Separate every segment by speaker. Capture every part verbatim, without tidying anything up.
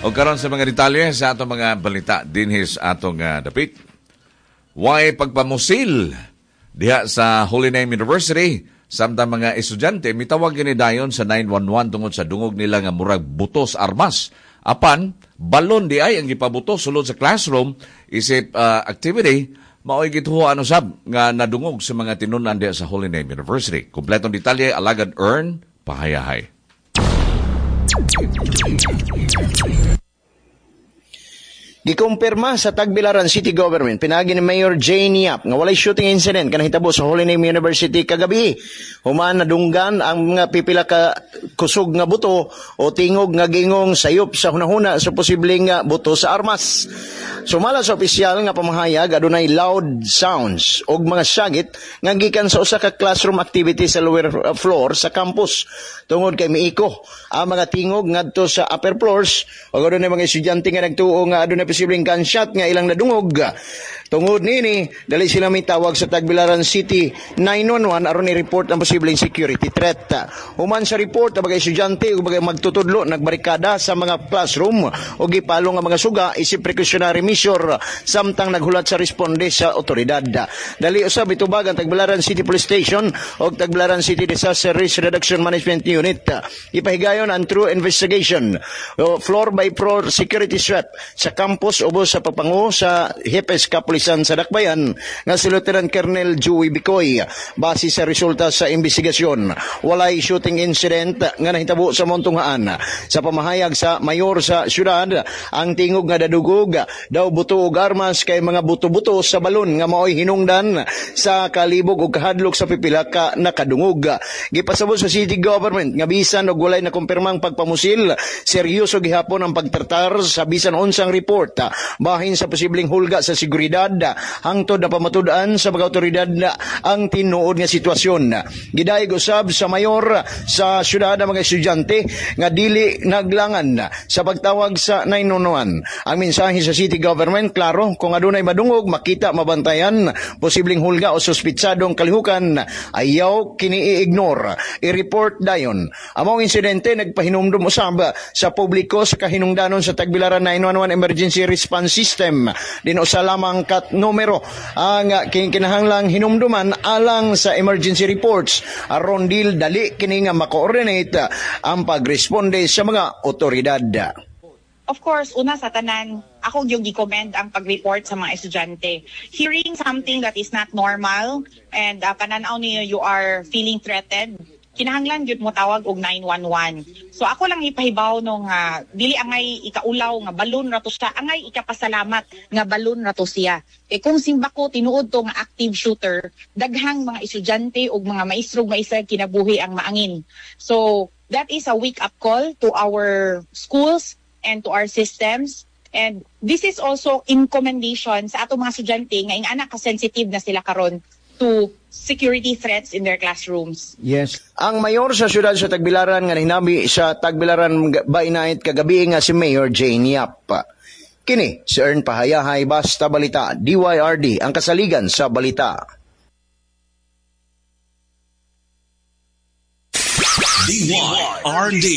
Speaker 1: O karon sa mga detalye sa atong mga balita dinhis atong uh, dapit. Way pagpamusil diha sa Holy Name University samtang mga estudyante mitawag gini dayon sa nine one one tungod sa dungog nila nga murag butos armas. Apan balon di ay ang gipabutos sulod sa classroom isip uh, activity maoy gituho ano sab nga nadungog sa mga tinunan diha sa Holy Name University. Kompletong detalye alagad earn pahayahay.
Speaker 2: Gikumpirma sa Tagbilaran City Government pinagi ni Mayor Jane Yap nga walay shooting incident kanang hitabo sa Holy Name University kagabi. Human nadunggan ang mga pipila ka kusog nga buto o tingog nga gingong sayop sa hunahuna sa posibleng nga buto sa armas. Sumala sa opisyal nga pamahayag adunay loud sounds og mga syagit nga gikan sa usa ka classroom activity sa lower floor sa campus. Tungod kay miiko ang mga tingog ngadto sa upper floors ug adunay mga estudyante nga nagtuo nga adunay posibleng gunshot nga ilang nadungog. Tungod nini, dali sila mitawag sa Tagbilaran City nine one one aron i-report ang posibleng security threat. Human sa report, ang mga estudyante o mga magtutudlo nagbarikada sa mga classroom o gipalo nga mga suga isip precautionary measure samtang naghulat sa responde sa otoridad. Dali usab itubag ang Tagbilaran City Police Station o Tagbilaran City Disaster Risk Reduction Management Unit. Ipahigayon ang true investigation o floor by floor security threat sa campus ubos sa papangu sa Hepes Kapulisan sa Dakbayan nga si Lieutenant Colonel Joey Bicoy. Base sa resulta sa investigasyon, walay shooting incident nga nahitabo sa Montunghaan. Sa pamahayag sa mayor sa syudad, ang tingog nga dadugog daw buto og armas kay mga buto-buto sa balon nga maoy hinungdan sa kalibog ug kahadlok sa pipila ka nakadungog. Gipasabot sa city government nga bisan og walay nakumpirmang pagpamusil, seryoso gihapon ang pagtratar sa bisan unsang report bahin sa posibleng hulga sa seguridad hangtod na pamatud-an sa mga otoridad ang tinuod nga sitwasyon. Gidayeg usab sa mayor sa syudad ang mga estudyante nga dili naglangan sa pagtawag sa nine one one. Ang mensahe sa city government klaro, kung adunay madungog makita mabantayan posibleng hulga o suspitsadong kalihukan ayaw kini i-ignore, i-report dayon. Among insidente nagpahinumdum usab sa publiko sa kahinungdanon sa Tagbilaran nine one one Emergency Response System. Dino sa lamang kat numero ang kinahanglang hinumduman alang sa emergency reports aron dil dali kini nga ma-coordinate ang pagresponde sa mga otoridad.
Speaker 3: Of course, una sa tanan, ako yung gi-commend ang pag-report sa mga estudyante. Hearing something that is not normal and uh, pananaw niyo you are feeling threatened, kinahanglan gyud mo tawag og nine one one. So ako lang ipahibaw no nga dili angay ikaulaw nga balon ra to siya, angay ikapasalamat nga balon ra to siya. Eh kung simba ko tinuod to nga active shooter, daghang mga estudyante ug mga maestro maestra kinabuhi ang maangin. So that is a wake up call to our schools and to our systems. And this is also in commendation sa ato mga estudyante nga ing anak ka sensitive na sila karon to security threats in their classrooms.
Speaker 2: Yes. Ang mayor sa syudad sa Tagbilaran nga hinabi sa Tagbilaran by night kagabi nga si Mayor Jane Yap. Kini si Ern Pahayahay, Basta Balita, D Y R D, ang kasaligan sa balita.
Speaker 4: D Y R D.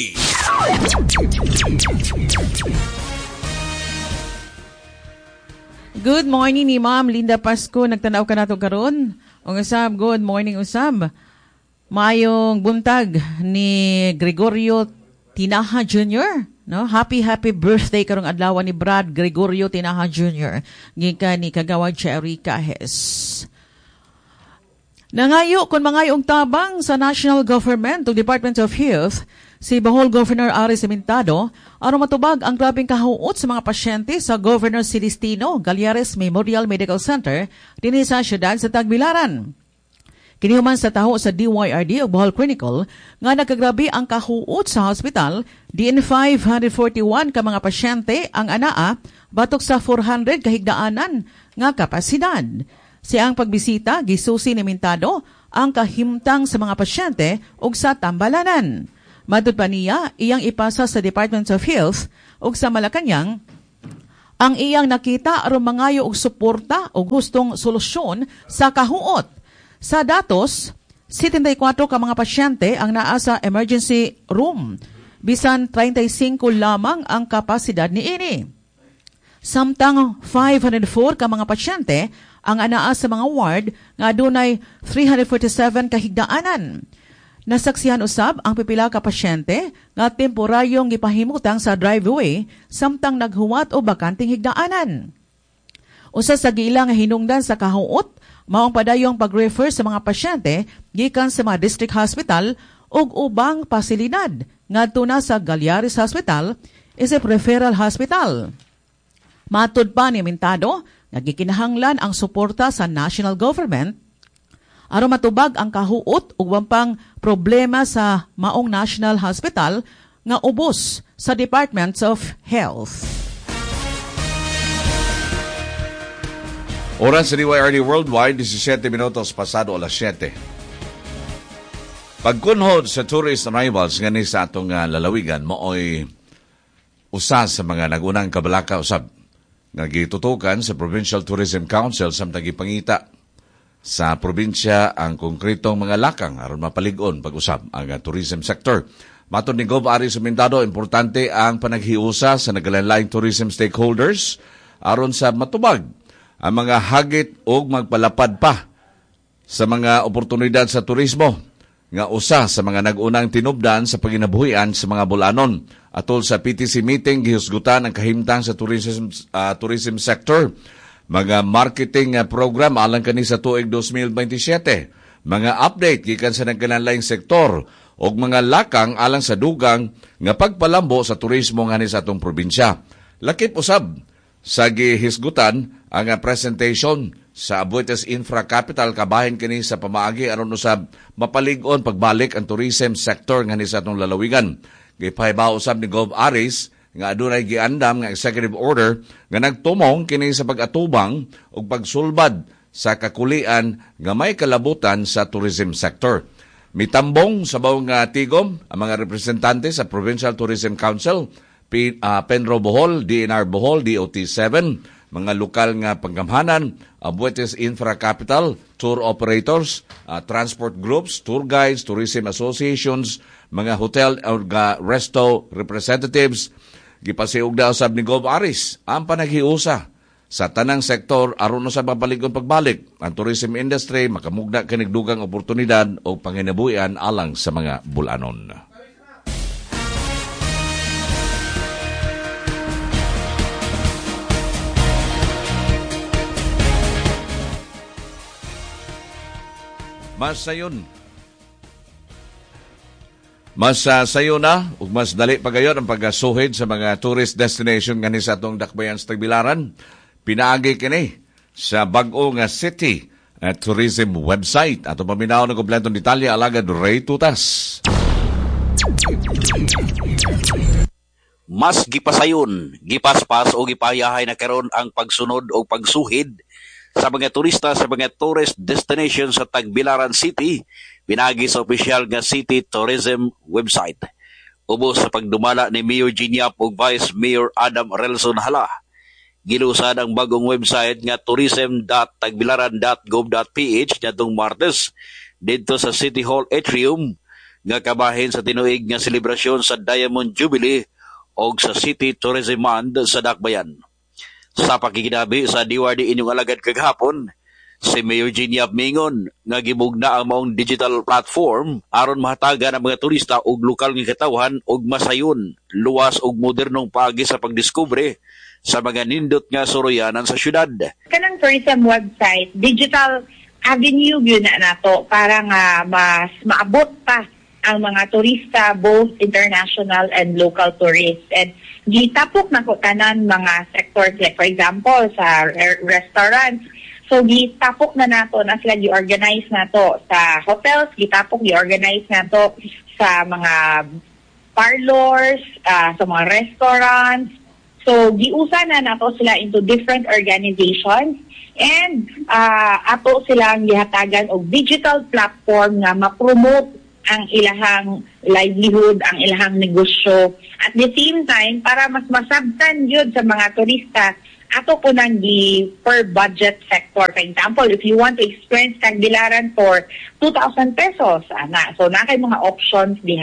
Speaker 5: Good morning ni Ma'am Linda Pasco. Nagtanaw ka nato karon. O usab, good morning usab. Mayong buntag ni Gregorio Tinaha Junior No? Happy, happy birthday karong adlaw ni Brad Gregorio Tinaha Junior Gikan ni Kagawad Cherika Hes. Nangayo kung mangayong tabang sa national government o Department of Health, si Bohol Governor Ari Cementado, aron matubag ang grabing kahuot sa mga pasyente sa Governor Celestino Galiares Memorial Medical Center dinhi sa syudad sa Tagbilaran. Kinihuman sa taho sa D Y R D o Bohol Chronicle nga nagkagrabe ang kahuot sa hospital, diin five hundred forty-one ka mga pasyente ang anaa batok sa four hundred kahigdaanan nga kapasidad. Siyang pagbisita, gisusi ni Mintado ang kahimtang sa mga pasyente ug sa tambalanan. Madud pa niya, iyang ipasa sa Department of Health ug sa Malacañang ang iyang nakita aron mangayo og suporta o gustong solusyon sa kahuot. Sa datos, seventy-four ka mga pasyente ang naa sa emergency room. bisan thirty-five lamang ang kapasidad ni ini. Samtang five hundred four ka mga pasyente ang anaa sa mga ward nga adunay three hundred forty-seven ka higdaanan. Nasaksihan usab ang pipila ka pasyente nga temporaryong gipahimutang sa driveway samtang naghuwat o bakanting higdaanan. Usa sa gila nga hinungdan sa kahuot mao ang padayong pag-refer sa mga pasyente gikan sa mga district hospital ug ubang pasilidad ngadto na sa Galyares Hospital isip referral hospital. Matud pa ni Mintado, nagikinahanglan ang suporta sa national government aron matubag ang kahuot ug wampang problema sa maong National Hospital nga ubos sa Departments of Health.
Speaker 1: Oras sa D Y R D Worldwide, seventeen minutos pasado alas siete. Pagkunhod sa tourist arrivals nga ni sa atong uh, lalawigan, mooy usa sa mga nagunang kabalaka usab nga gitutukan sa Provincial Tourism Council samtang gipangita sa probinsya ang konkretong mga lakang aron mapalig-on pag-usab ang uh, tourism sector. Matod ni Gov Ari Sumindado, importante ang panaghiusa sa nagalanlaing tourism stakeholders aron sa matubag ang mga hagit o magpalapad pa sa mga oportunidad sa turismo nga usa sa mga nag-unang tinubdan sa paginabuhian sa mga bulanon. Atol sa P T C meeting, gihusgutan ang kahimtang sa tourism, uh, tourism sector, mga marketing uh, program alang kani sa tuig twenty twenty-seven, mga update gikan sa nagkanalaing sektor o mga lakang alang sa dugang nga pagpalambo sa turismo nga ni sa atong probinsya. Lakip usab sa gihisgutan ang uh, presentation sa Abuetes Infra Capital kabahin kini sa pamaagi aron usab mapalig-on pagbalik ang tourism sector nga ni sa atong lalawigan. Gipahibaw usab ni Gov Aris nga adunay giandam nga executive order nga nagtumong kini sa pag-atubang ug pagsulbad sa kakulian nga may kalabutan sa tourism sector. Mitambong sa bawang nga tigom ang mga representante sa Provincial Tourism Council, P, uh, Penro Bohol, D N R Bohol, D O T seven, mga lokal nga panggamhanan, Abuetes Infra Capital, tour operators, uh, transport groups, tour guides, tourism associations, mga hotel o uh, resto representatives. Gipasiug daw sab ni Gov Aris ang panaghiusa sa tanang sektor aron sa mapalig-on pagbalik ang tourism industry makamugna kinig dugang oportunidad o panginabuhian alang sa mga bulanon. Mas sayon. Mas uh, sayo na, ug mas dali pa gayon ang pagasuhid sa mga tourist destination nga ni sa atong dakbayan sa Tagbilaran. Pinaagi kini sa bag-o nga city at tourism website. Ato paminaw ng kompletong detalye alagad Ray Tutas.
Speaker 6: Mas gipasayon, gipaspas o gipayahay na karon ang pagsunod o pagsuhid sa mga turista sa mga tourist destination sa Tagbilaran City, pinagi sa opisyal nga City Tourism website. Ubos sa pagdumala ni Mayor Giniap ug Vice Mayor Adam Relson Hala, gilusad ang bagong website nga tourism dot tagbilaran dot gov dot p h nitong Martes didto sa City Hall Atrium nga kabahin sa tinuig nga selebrasyon sa Diamond Jubilee o sa City Tourism Month sa Dakbayan. Sa pakikinabi sa D Y R D inyong alagad kagahapon, si Mayor Giniap mingon nga gibugna ang maong digital platform aron mahatagan ang mga turista og lokal nga katawhan og masayon, luwas og modernong paagi sa pagdiskubre sa mga nindot nga soroyanan sa syudad.
Speaker 3: Kanang tourism website, digital avenue yun na nato para nga mas maabot pa ang mga turista, both international and local tourists. And gitapok na ko tanan mga sectors, like for example, sa re- restaurants. So gitapok na nato na sila gi-organize na to sa hotels, gitapok gi-organize na to sa mga parlors, uh, sa mga restaurants. So giusa na nato sila into different organizations and uh, ato silang gihatagan og digital platform nga ma-promote ang ilahang livelihood, ang ilahang negosyo. At the same time, para mas masabtan yun sa mga turista, ato po nang di per budget sector. For example, if you want to experience Tagbilaran for two thousand pesos, ana, so na kay mga options diha.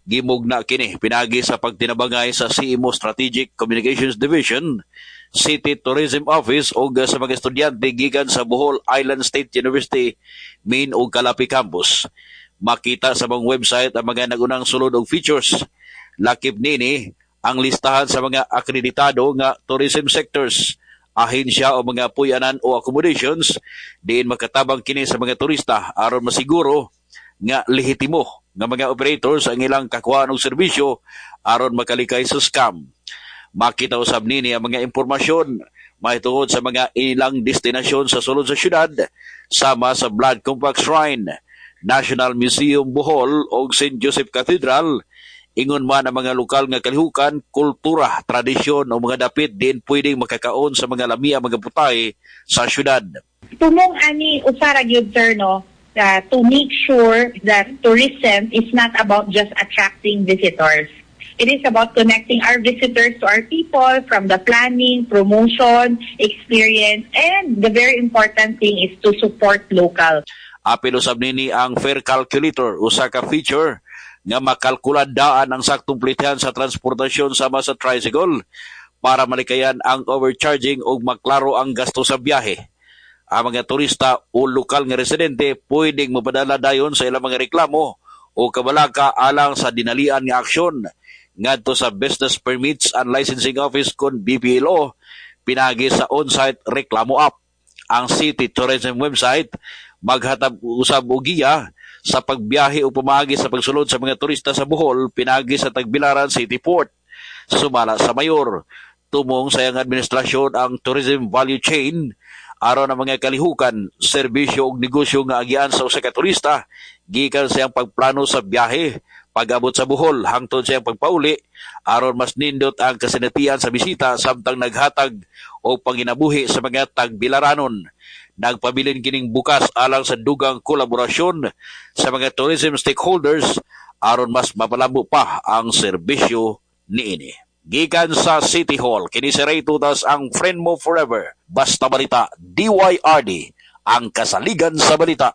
Speaker 6: Gimugna kini pinagi sa pagtinabangay sa C M O Strategic Communications Division, City Tourism Office o sa mga estudyante gikan sa Bohol Island State University Main o Calapi Campus. Makita sa mga website ang mga nagunang sulod og features. Lakip nini ang listahan sa mga akreditado nga tourism sectors, ahensya o mga puyanan o accommodations diin makatabang kini sa mga turista aron masiguro nga lehitimo nga mga operators ang ilang kakuhaan og serbisyo aron makalikay sa scam. Makita usab nini ang mga impormasyon mahitungod sa mga ilang destinasyon sa sulod sa syudad sama sa Blood Compact Shrine, National Museum Bohol o Saint Joseph Cathedral. Ingon man ang mga lokal nga kalihukan, kultura, tradisyon o mga dapit din pwedeng makakaon sa mga lamia mga putay sa syudad.
Speaker 3: Tumong ani usara gyud sir no, uh, to make sure that tourism is not about just attracting visitors. It is about connecting our visitors to our people from the planning, promotion, experience, and the very important thing is to support local.
Speaker 6: Apil usab nini ang fare calculator, usa ka feature nga makalkulan daan ang saktong plitihan sa transportasyon sama sa tricycle para malikayan ang overcharging o maklaro ang gasto sa biyahe. Ang mga turista o lokal nga residente pwedeng mapadala dayon sa ilang mga reklamo o kabalaka alang sa dinalian nga aksyon ngadto sa Business Permits and Licensing Office kon B P L O pinagi sa on-site reklamo app. Ang City Tourism website maghatag usab og giya sa pagbiyahe o pamagi sa pagsulod sa mga turista sa Bohol pinagi sa Tagbilaran City Port. Sumala sa mayor, tumong sa iyang administrasyon ang tourism value chain aron ang mga kalihukan, serbisyo ug negosyo nga agian sa usa ka turista gikan sa iyang pagplano sa biyahe, pag-abot sa Bohol hangtod sa iyang pagpauli aron mas nindot ang kasinatian sa bisita samtang naghatag o panginabuhi sa mga Tagbilaranon. Nagpabilin kining bukas alang sa dugang kolaborasyon sa mga tourism stakeholders aron mas mapalabo pa ang serbisyo niini. Gikan sa City Hall, kini si Ray Tutas ang friend mo forever. Basta Balita, D Y R D, ang kasaligan sa balita.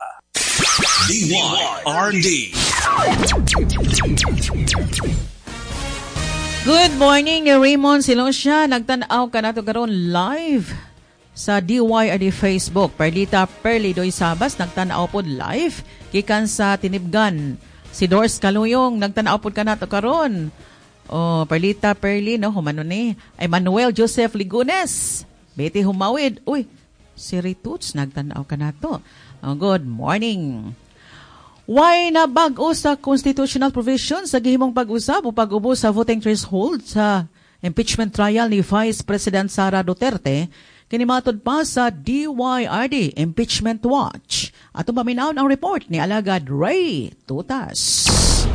Speaker 4: D Y R D.
Speaker 5: Good morning ni Raymond Silosya. Nagtanaw ka nato karon live sa D Y R D Facebook. Perlita Perlidoy Sabas nagtanaw pod live gikan sa Tinibgan. Si Doris Kaluyong nagtanaw pod ka nato karon. Oh, Perlita Perli no humano ni ay Manuel Joseph Ligunes. Betty Humawid. Uy, si Rituts nagtanaw ka nato. Oh, good morning. Why na bag-o sa constitutional provision sa gihimong pag-usab o pag-ubos sa voting threshold sa impeachment trial ni Vice President Sara Duterte? Kinimatod pa sa D Y R D Impeachment Watch. At umaminaon ang report ni Alagad Ray Tutas.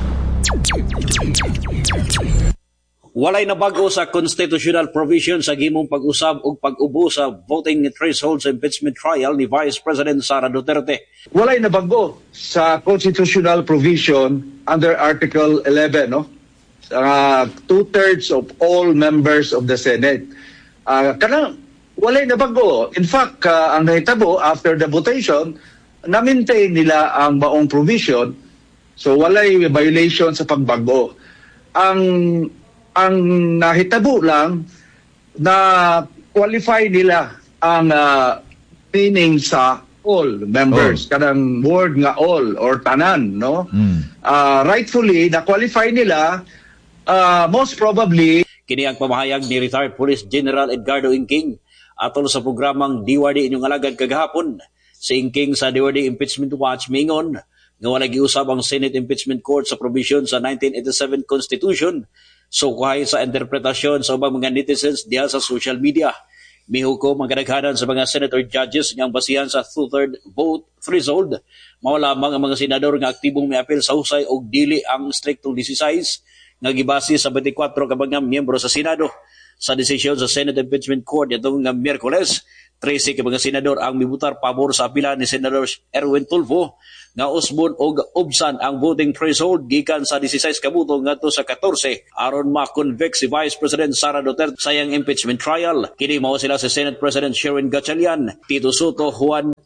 Speaker 6: Walay na bago sa constitutional provision sa gimong pag-usab ug pag-ubo sa voting threshold sa impeachment trial ni Vice President Sara Duterte.
Speaker 7: Walay na bago sa constitutional provision under Article eleven, no? Uh, two-thirds of all members of the Senate. Uh, kanang walay na bago. In fact, uh, ang nahitabo after the votation, na-maintain nila ang baong provision. So walay violation sa pagbago. Ang ang nahitabo lang na qualify nila ang uh, meaning sa all members, oh. Kanang word nga all or tanan, no? Mm. Uh, rightfully na qualify nila uh, most probably.
Speaker 6: Kini ang pamahayag ni retired Police General Edgardo Ingking atol sa programang D Y R D inyong alagad kagahapon. Si Ingking sa D Y R D Impeachment Watch mingon nga wala giusab ang Senate Impeachment Court sa provision sa nineteen eighty-seven Constitution. So kuhay sa interpretasyon sa ubang mga netizens diha sa social media. Mihukom ang kadaghanan sa mga senator judges nga basihan sa two-third vote threshold. Mao lamang ang mga senador nga aktibong miapil sa husay og dili ang striktong sixteen nga gibase sa twenty-four ka mga miyembro sa Senado. Sa desisyon sa Senate Impeachment Court itong nga Miyerkules, thirteen ka mga senador ang mibutar pabor sa apila ni Senador Erwin Tulfo nga usbon og ubsan ang voting threshold gikan sa sixteen ka buto ngadto sa fourteen aron ma-convict si Vice President Sara Duterte sa iyang impeachment trial. Kini mao sila si Senate President Sherwin Gatchalian, Tito Soto, Juan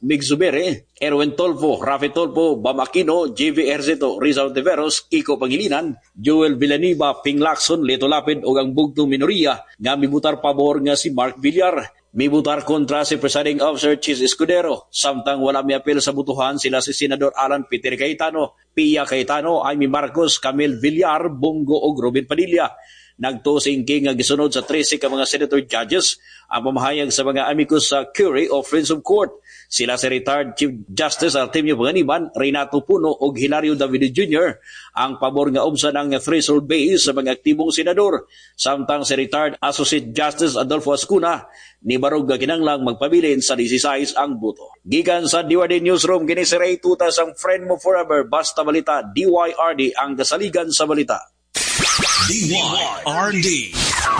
Speaker 6: Mig Zubere, Erwin Tolfo, Rafi Tolfo, Bam Aquino, J V Erzeto, Rizal Deveros, Kiko Pangilinan, Joel Villanueva, Ping Lacson, Leto Lapid o ang bugtong minoria nga mibutar pabor nga si Mark Villar. Mibutar kontra si Presiding Officer Chis Escudero. Samtang wala may apel sa butuhan sila si Senador Alan Peter Cayetano, Pia Cayetano, Amy Marcos, Camille Villar, Bongo o Robin Padilla. Nagtusing king nga gisunod sa trese ka mga senator judges ang pamahayag sa mga amicus sa Curie o Friends of Court. Sila si retired Chief Justice Artemio Panganiban, Renato Puno o Hilario David Junior ang pabor nga ubsan ang threshold base sa mga aktibong senador. Samtang si retired Associate Justice Adolfo Ascuna ni barog nga kinanglang magpabilin sa disisays ang buto. Gikan sa D Y R D Newsroom, kini si Ray Tutas ang friend mo forever. Basta balita, D Y R D ang kasaligan sa balita.
Speaker 4: D Y R D.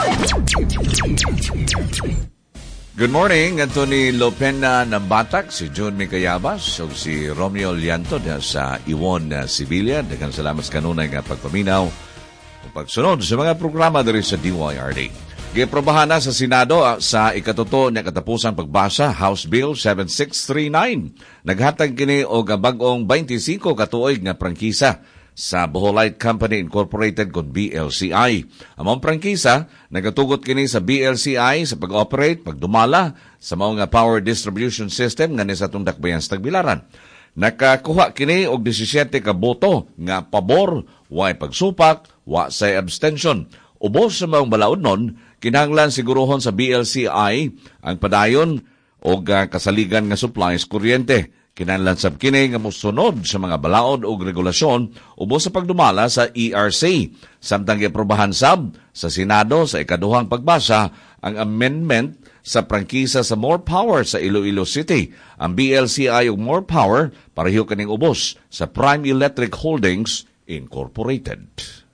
Speaker 1: Good morning, Anthony Lopena ng Batak, si June Micayabas, o si Romeo Lianto sa Iwon Sibilia. Daghang salamat sa kanunay nga pagpaminaw o pagsunod sa mga programa diri sa D Y R D. Giprobahan na sa Senado sa ikatuto na katapusang pagbasa, House Bill seven six three nine. Naghatag kini og bag-ong twenty-five katuig nga prangkisa sa Bohol Light Company Incorporated kon B L C I. Among prangkisa, nagatugot kini sa B L C I sa pag-operate, pagdumala sa mao nga power distribution system nga ni sa tong dakbayan sa Tagbilaran. Nakakuha kini og seventeen ka boto nga pabor, way pagsupak, wa say abstention. Ubos sa maong balaod nun, kinahanglan sigurohon sa B L C I ang padayon og uh, kasaligan nga supplies kuryente. Kinahanglan sab kini nga mosunod sa mga balaod o regulasyon ubos sa pagdumala sa E R C. Samtang giaprobahan sab sa Senado sa ikaduhang pagbasa ang amendment sa prangkisa sa More Power sa Iloilo City. Ang B L C I ug More Power pareho kaning ubos sa Prime Electric Holdings Incorporated.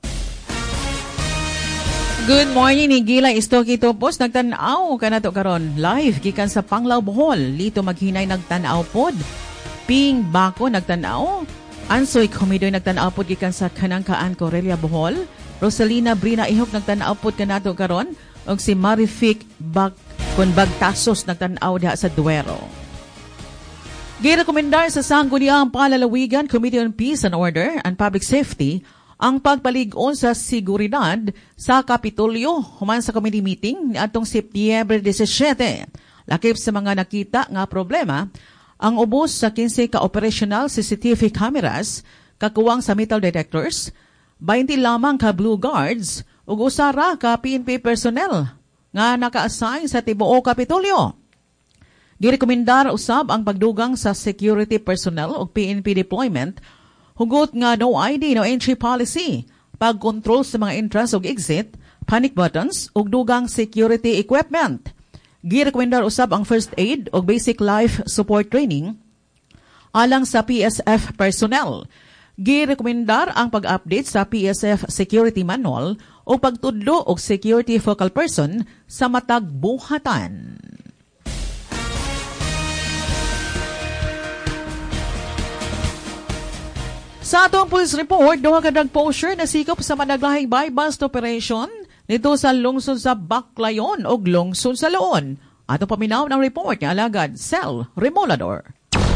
Speaker 5: Good morning, ni Gila Istoki Topos. Nagtanaw ka na to karon live gikan sa Panglao, Bohol. Lito maghinay nagtanaw pod. Ping Bako nagtanaw. Ansoy Comidoy nagtanaw pod gikan sa Kanangkaan, Corelia, Bohol. Rosalina Brina Ihok nagtanaw pod kanato karon. Og si Marific Bag kon Bagtasos nagtanaw diha sa Duero. Girekomendar sa Sangguniang Palalawigan Committee on Peace and Order and Public Safety ang pagpalig-on sa seguridad sa Kapitolyo human sa committee meeting niadtong Setyembre seventeen. Lakip sa mga nakita nga problema, ang ubos sa fifteen ka operational C C T V cameras, kakuwang sa metal detectors, twenty lamang ka Blue Guards, ug usara ka P N P personnel nga naka-assign sa tibuok Kapitolyo. Girekomendar usab ang pagdugang sa security personnel ug P N P deployment, hugot nga no I D, no entry policy, pag-control sa mga entrance ug exit, panic buttons ug dugang security equipment. Girekomendar usab ang first aid ug basic life support training alang sa P S F personnel. Girekomendar ang pag-update sa P S F security manual o pagtudlo og security focal person sa matag buhatan. Sa atong police report, duha ka drug poacher na sikop sa managlahing buy-bust operation nito sa lungsod sa Baclayon o lungsod sa Loon. Atong paminaw ng report ni Alagad Cel Remolador.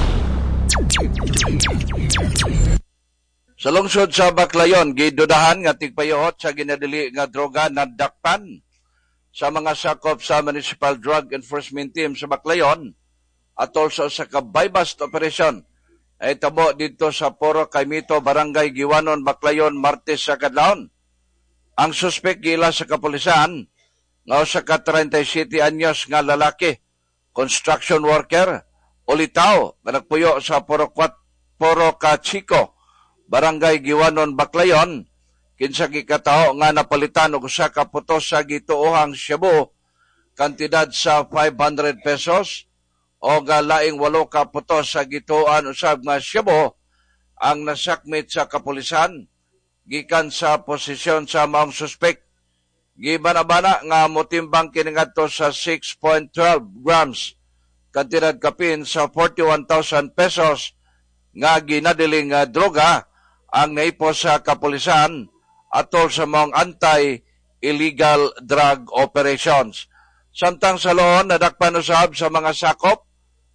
Speaker 8: Sa lungsod sa Baclayon, gidudahan nga tigpayuhot sa ginadili nga droga na dakpan sa mga sakop sa Municipal Drug Enforcement Team sa Baclayon at also sa buy-bust operation ay tabo dito sa Poro Caimito, Barangay Giwanon, Baclayon, Martes sa kadlawon. Ang suspek gila sa kapulisan nga usa ka thirty-seven anyos nga lalaki, construction worker, ulitaw nga nagpuyo sa Poro, Poro Cachico, Barangay Giwanon, Baclayon, kinsa gikataho nga napalitan og usa ka putos sa gituohang shabu, kantidad sa five hundred pesos, o laing walo ka putos sa gituan usab nga shabu ang nasakmit sa kapulisan gikan sa posisyon sa maong suspek. Gibanabana nga motimbang kini ngadto sa six point one two grams kantidad kapin sa forty-one thousand pesos nga ginadiling nga droga ang naipo sa kapulisan atol sa maong anti-illegal drug operations. Samtang sa Loon, nadakpan usab sa mga sakop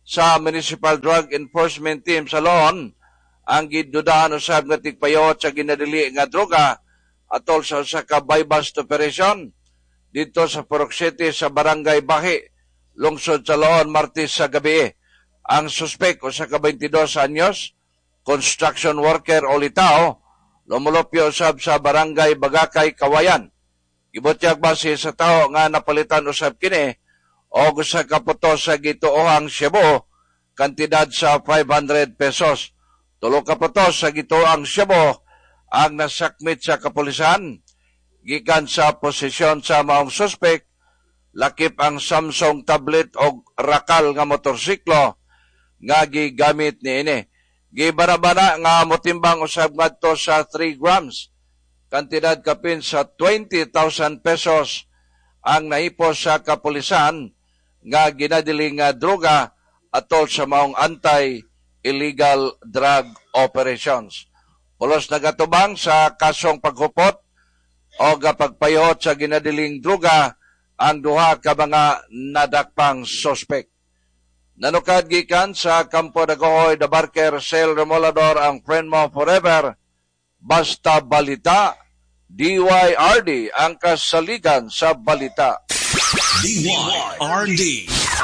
Speaker 8: sa Municipal Drug Enforcement Team sa Loon ang gidudahan usab nga tigpayot sa ginadili nga droga atol sa usa ka buy-bust operation dito sa Purok City sa Barangay Bahi, lungsod sa Loon, Martes sa gabi. Ang suspek usa ka twenty-dos anyos, construction worker o litao, lumulupyo usab sa Barangay Bagakay, Kawayan. Gibutyag base sa tao nga napalitan usab kini o usa ka puto sa gituohang Cebu, kantidad sa five hundred pesos. Tulo ka puto sa gituohang Cebu ang nasakmit sa kapulisan. Gikan sa posisyon sa maong suspek, lakip ang Samsung tablet o rakal nga motorsiklo nga gigamit niini. Gibarabara nga motimbang usab ngadto sa three grams, kantidad kapin sa twenty thousand pesos ang naipos sa kapulisan nga ginadiling nga droga atol sa maong anti-illegal drug operations. Pulos nagatubang sa kasong paghupot o gapagpayot sa ginadiling droga ang duha ka mga nadakpang sospek. Nanukad gikan sa Campo de Gohoy, The Barker, Sale Remolador, ang friend mo forever, basta balita, D Y R D ang kasaligan sa balita.
Speaker 4: D Y R D.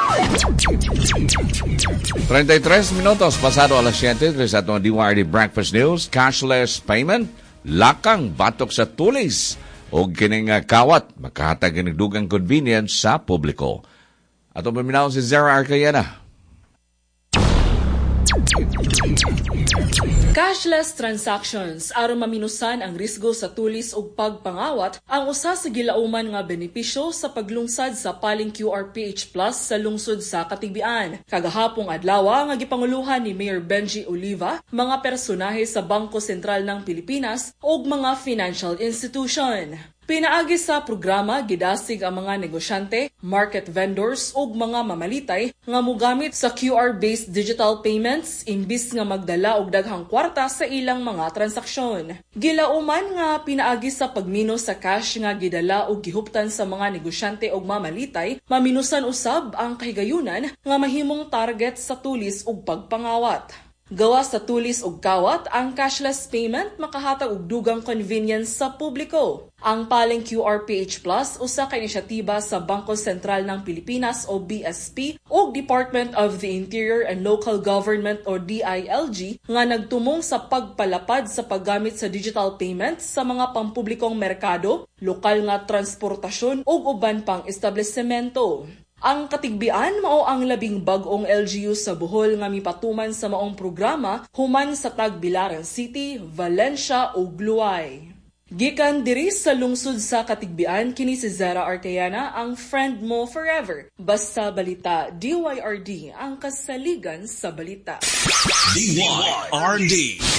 Speaker 1: thirty-tres minutos pasado alas siyete sa atong D Y R D Breakfast News. Cashless payment, lakang batok sa tulis o kining kawat, makahatag ng dugang convenience sa publiko. Atong paminaw si Zara Arcayana.
Speaker 9: Cashless transactions aron maminusan ang risgo sa tulis ug pagpangawat ang usa sa gilauman nga benepisyo sa paglungsad sa paling Q R P H Plus sa lungsod sa Katigbian. Kagahapong adlaw nga gipanguluhan ni Mayor Benji Oliva mga personahe sa Bangko Sentral ng Pilipinas ug mga financial institution. Pinaagi sa programa, gidasig ang mga negosyante, market vendors ug mga mamalitay nga mogamit sa Q R-based digital payments imbis nga magdala og daghang kwarta sa ilang mga transaksyon. Gilauman nga pinaagi sa pagmino sa cash nga gidala og gihuptan sa mga negosyante ug mamalitay, maminusan usab ang kahigayunan nga mahimong target sa tulis ug pagpangawat. Gawa sa tulis ug kawat, ang cashless payment makahatag og dugang convenience sa publiko. Ang paling Q R P H Plus usa ka inisyatiba sa Bangko Sentral ng Pilipinas o B S P ug Department of the Interior and Local Government o D I L G nga nagtumong sa pagpalapad sa paggamit sa digital payments sa mga pampublikong merkado, lokal nga transportasyon ug uban pang establishmento. Ang Katigbian mao ang labing bag-ong L G U sa Bohol nga mipatuman sa maong programa human sa Tagbilaran City, Valencia ug Luay. Gikan diri sa lungsod sa Katigbian, kini si Zara Arcayana, ang friend mo forever. Basta balita, D Y R D ang kasaligan sa balita.
Speaker 4: D Y R D.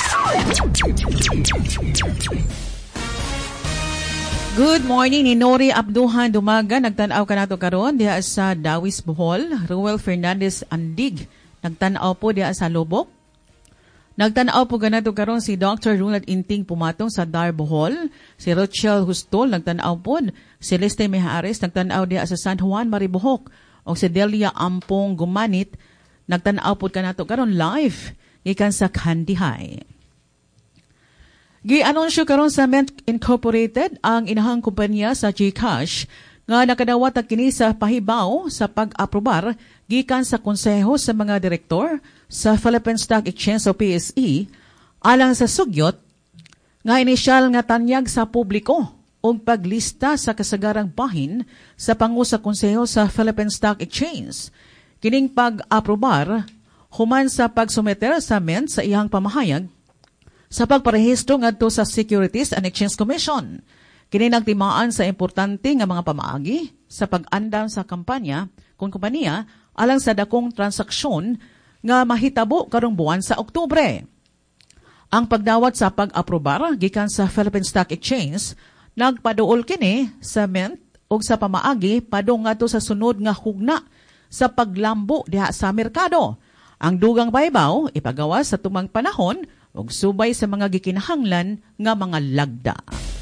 Speaker 5: Good morning ni Nori Abduhan Dumaga. Nagtanaw ka nato karon diha sa Dawis, Bohol. Ruel Fernandez Andig. Nagtanaw po diha sa Lubok. Nagtanaw po ganato karon si Doctor Ronald Inting Pumatong sa Dar, Bohol. Si Rochelle Hustol nagtanaw po. Si Leste Mejares nagtanaw diha sa San Juan, Maribohok. O si Delia Ampong Gumanit nagtanaw po kanato karon live gikan sa Candy High. Gi-anunsyo karon sa Mint Incorporated ang inahang kumpanya sa GCash nga nakadawat kini sa pahibaw sa pag-aprobar gikan sa konseho sa mga direktor sa Philippine Stock Exchange o P S E alang sa sugyot nga inisyal nga tanyag sa publiko ug paglista sa kasagarang bahin sa pangu sa konseho sa Philippine Stock Exchange. Kining pag-aprobar human sa pagsumeter sa Mint sa iyang pamahayag sa pagparehistro ngadto sa Securities and Exchange Commission. Kini nagtimaan sa importante nga mga pamaagi sa pag-andam sa kampanya kung kompanya alang sa dakong transaksyon nga mahitabo karong buwan sa Oktubre. Ang pagdawat sa pag-aprobar gikan sa Philippine Stock Exchange nagpaduol kini sa Mint ug sa pamaagi padung ngadto sa sunod nga hugna sa paglambo diha sa merkado. Ang dugang baybaw ipagawa sa tumang panahon ug subay sa mga gikinahanglan nga mga lagda.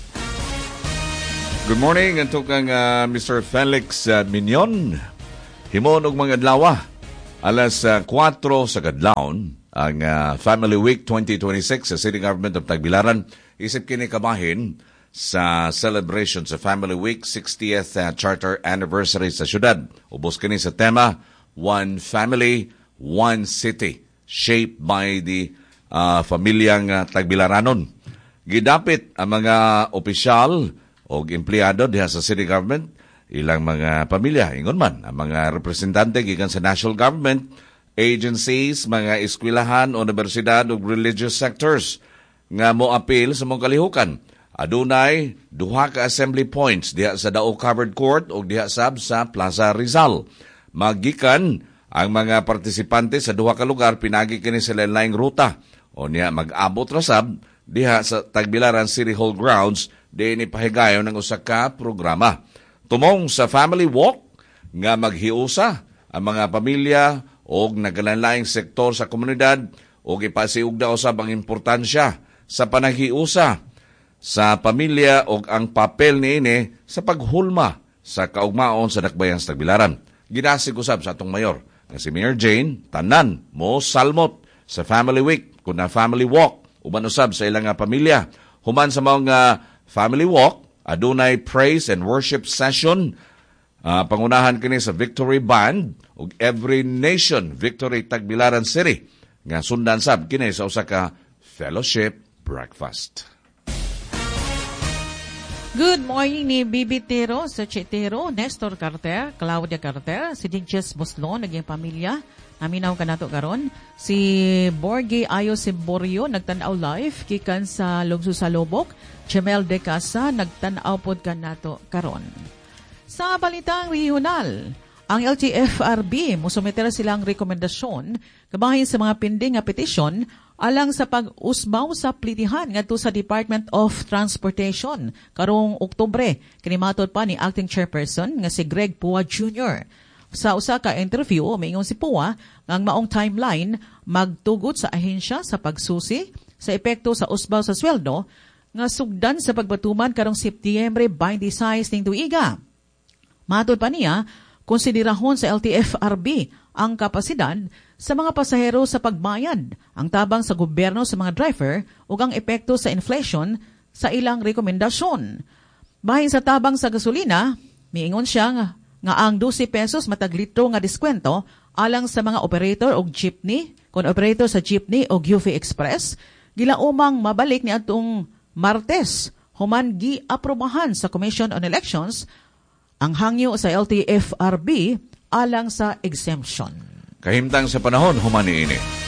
Speaker 1: Good morning, anto kang uh, Mister Felix uh, Mignon. Himon og mga adlaw Alas uh, four sa kadlawon ang uh, Family Week twenty twenty-six sa City Government of Tagbilaran. Isip kini kabahin sa celebration sa Family Week sixtieth uh, Charter Anniversary sa syudad. Ubos kini sa tema One Family, One City, shaped by the uh, pamilyang uh, Tagbilaranon. Gidapit ang mga opisyal o empleyado diha sa City Government, ilang mga pamilya, ingon man, ang mga representante gikan sa national government, agencies, mga eskwelahan, universidad o religious sectors nga mo appeal sa mong kalihukan. Adunay duha ka assembly points diha sa Dao Covered Court o diha sab sa Plaza Rizal. Magikan ang mga partisipante sa duha ka lugar pinagi kini sa lain-laing ruta o niya mag-abot ra sab diha sa Tagbilaran City Hall grounds di ni pahigayon ng usa ka programa. Tumong sa Family Walk nga maghiusa ang mga pamilya o nagalanlaing sektor sa komunidad o ipasiug daw usab ang importansya sa panaghiusa sa pamilya o ang papel niini sa paghulma sa kaugmaon sa dakbayan sa Tagbilaran. Ginasig usab sa atong mayor nga si Mayor Jane, tanan mo salmot sa Family Week kun na Family Walk uban usab sa ilang pamilya. Human sa mga Family Walk, adunay praise and worship session. Uh, pangunahan kini sa Victory Band ug Every Nation Victory Tagbilaran City nga sundan sab kini sa usa ka fellowship breakfast.
Speaker 5: Good morning ni Bibi Tero, sa Chitero, Nestor Carter, Claudia Carter, si Dinches Boslon, naging pamilya. Naminaw ka nato karon. Si Borgie Ayo Simborio, nagtanaw live, kikan sa Lugso sa Lobok. Chemel De Casa, nagtanaw pod ka nato karon. Sa balitang regional, ang L T F R B musumeter silang rekomendasyon kabahin sa mga pending nga petisyon alang sa pag-usbaw sa plitihan ngadto sa Department of Transportation karong Oktubre. Kinimatod pa ni acting chairperson nga si Greg Pua Junior Sa usa ka interview, miingon si Pua nga ang maong timeline magtugot sa ahensya sa pagsusi sa epekto sa usbaw sa sweldo nga sugdan sa pagbatuman karong Setyembre twenty-six ning tuiga. Matod pa niya, konsiderahon sa L T F R B ang kapasidad sa mga pasahero sa pagbayad, ang tabang sa gobyerno sa mga driver ug ang epekto sa inflation sa ilang rekomendasyon. Bahin sa tabang sa gasolina, miingon siya nga, nga ang twelve pesos matag litro nga diskwento alang sa mga operator og jeepney, kon operator sa jeepney o U V Express, gilaumang mabalik ni atong Martes, human gi-aprobahan sa Commission on Elections ang hangyo sa L T F R B alang sa exemption.
Speaker 1: Kahimtang sa panahon, human niini.